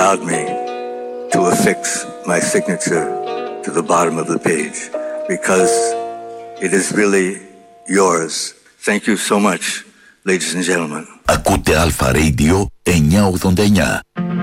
allowed me to affix my signature to the bottom of the page because it is really yours. Thank you so much, ladies and gentlemen. Ακούτε Αλφα Radio 989.